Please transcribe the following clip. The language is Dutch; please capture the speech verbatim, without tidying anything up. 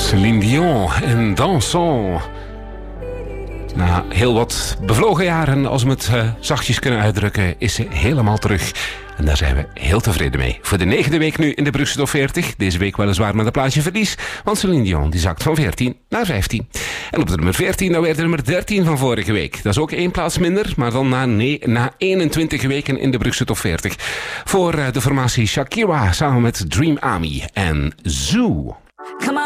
Céline Dion en Dansons. Na heel wat bevlogen jaren, als we het uh, zachtjes kunnen uitdrukken, is ze helemaal terug. En daar zijn we heel tevreden mee. Voor de negende week nu in de Brugse Top veertig. Deze week weliswaar met een plaatje verlies. Want Céline Dion die zakt van veertien naar vijftien. En op de nummer veertien, dan weer de nummer dertien van vorige week. Dat is ook één plaats minder, maar dan na, nee, na eenentwintig weken in de Brugse Top veertig. Voor uh, de formatie Shakira samen met Dream Army en Zoo. Come on.